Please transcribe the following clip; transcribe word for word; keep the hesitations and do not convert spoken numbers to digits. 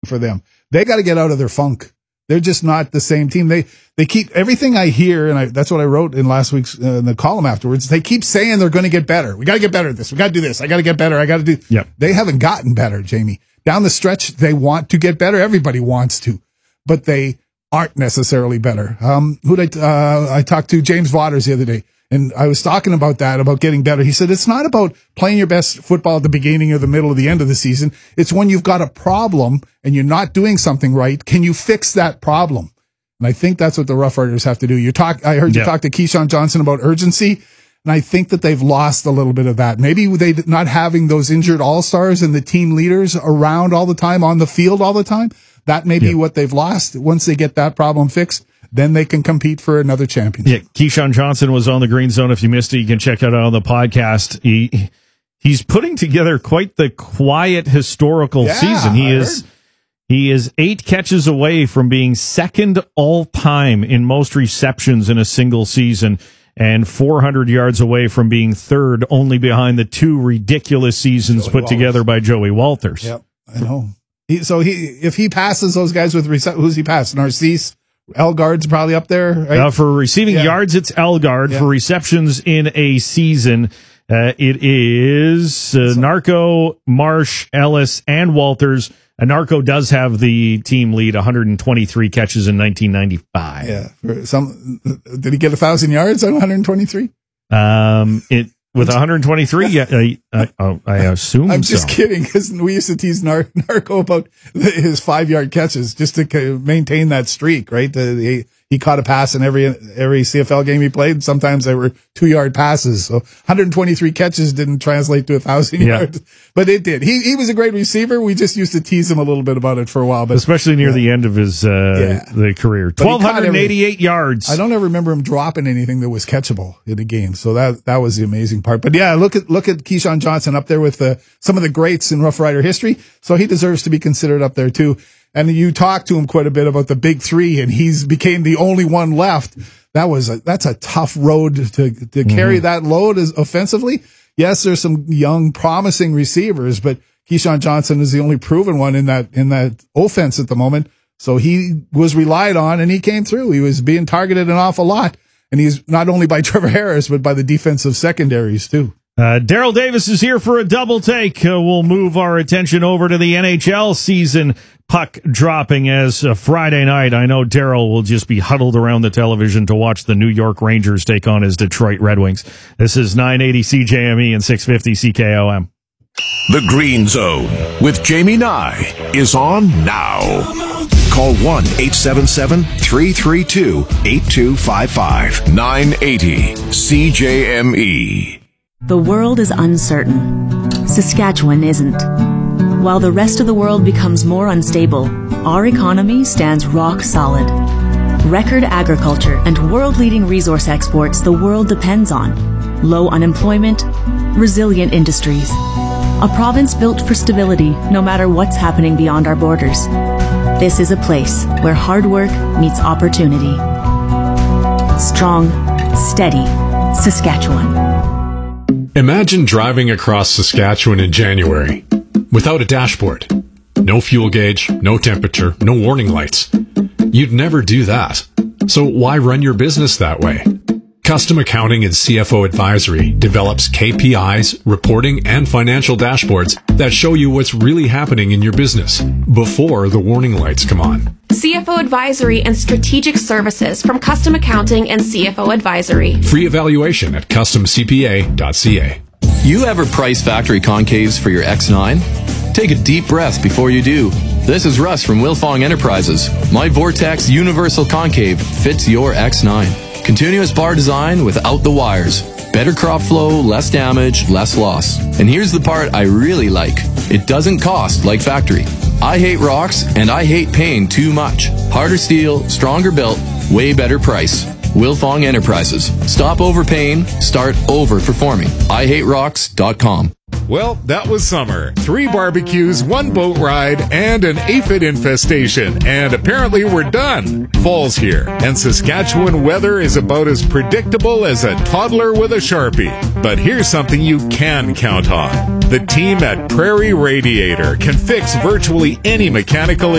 for them. They got to get out of their funk. They're just not the same team. They they keep everything I hear, and I, that's what I wrote in last week's uh, in the column afterwards. They keep saying they're going to get better. We got to get better at this. We got to do this. I got to get better. I got to do. Yep. They haven't gotten better, Jamie. Down the stretch, they want to get better. Everybody wants to, but they aren't necessarily better. Um, who did I, uh, I talked to James Waters the other day, and I was talking about that, about getting better. He said, it's not about playing your best football at the beginning or the middle or the end of the season. It's when you've got a problem and you're not doing something right. Can you fix that problem? And I think that's what the Rough Riders have to do. You talk, I heard you yeah. talk to Keyshawn Johnson about urgency. And I think that they've lost a little bit of that. Maybe they not having those injured all-stars and the team leaders around all the time, on the field all the time. That may be yeah. what they've lost. Once they get that problem fixed, then they can compete for another championship. Yeah, Keyshawn Johnson was on the Green Zone. If you missed it, you can check it out on the podcast. He he's putting together quite the quiet historical yeah, season. He I is heard. he is eight catches away from being second all time in most receptions in a single season, and four hundred yards away from being third, only behind the two ridiculous seasons Joey put Walters. together by Joey Walters. Yep, I know. He, so he if he passes those guys with rece- who's he pass? Narcisse, Elgard's probably up there. Right? Uh, for receiving yeah. yards, it's Elgard. Yeah. For receptions in a season, uh, it is uh, Narco, Marsh, Ellis, and Walters. Uh, Narco does have the team lead, one hundred twenty-three catches in nineteen ninety-five. Yeah. For some, did he get a thousand yards on one hundred twenty-three? Um, it with one hundred twenty-three. Yeah, I, I, oh, I assume. I'm just so. kidding, because we used to tease Nar- Narco about his five yard catches just to c- maintain that streak, right? The, the, he caught a pass in every every C F L game he played. Sometimes they were two yard passes. So one hundred twenty-three catches didn't translate to a thousand Yeah. yards, but it did. He he was a great receiver. We just used to tease him a little bit about it for a while, but especially near yeah. the end of his uh, Yeah. the career. But he caught twelve eighty-eight yards. I don't ever remember him dropping anything that was catchable in a game. So that, that was the amazing part. But yeah, look at, look at Keyshawn Johnson up there with the, some of the greats in Rough Rider history. So he deserves to be considered up there too. And you talked to him quite a bit about the big three, and he's became the only one left. That was a, that's a tough road to, to mm-hmm. carry that load as offensively. Yes, there's some young, promising receivers, but Keyshawn Johnson is the only proven one in that, in that offense at the moment. So he was relied on, and he came through. He was being targeted an awful lot. And he's not only by Trevor Harris, but by the defensive secondaries too. Uh, Daryl Davis is here for a double take. Uh, we'll move our attention over to the N H L season puck dropping as uh, Friday night. I know Daryl will just be huddled around the television to watch the New York Rangers take on his Detroit Red Wings. This is nine eighty C J M E and six fifty C K O M. The Green Zone with Jamie Nye is on now. Call one eight seven seven, three three two, eight two five five. nine eighty C J M E. The world is uncertain. Saskatchewan isn't. While the rest of the world becomes more unstable, our economy stands rock solid. Record agriculture and world-leading resource exports the world depends on. Low unemployment, resilient industries. A province built for stability no matter what's happening beyond our borders. This is a place where hard work meets opportunity. Strong, steady, Saskatchewan. Imagine driving across Saskatchewan in January without a dashboard. No fuel gauge, no temperature, no warning lights. You'd never do that. So why run your business that way? Custom Accounting and C F O Advisory develops K P Is, reporting, and financial dashboards that show you what's really happening in your business before the warning lights come on. C F O Advisory and Strategic Services from Custom Accounting and C F O Advisory. Free evaluation at custom c p a dot c a. You ever price factory concaves for your X nine? Take a deep breath before you do. This is Russ from Wilfong Enterprises. My Vortex Universal Concave fits your X nine. Continuous bar design without the wires. Better crop flow, less damage, less loss. And here's the part I really like. It doesn't cost like factory. I hate rocks and I hate paying too much. Harder steel, stronger built, way better price. Wilfong Enterprises. Stop overpaying, start overperforming. I hate rocks dot com. Well, that was summer. Three barbecues, one boat ride, and an aphid infestation. And apparently we're done. Fall's here, and Saskatchewan weather is about as predictable as a toddler with a Sharpie. But here's something you can count on. The team at Prairie Radiator can fix virtually any mechanical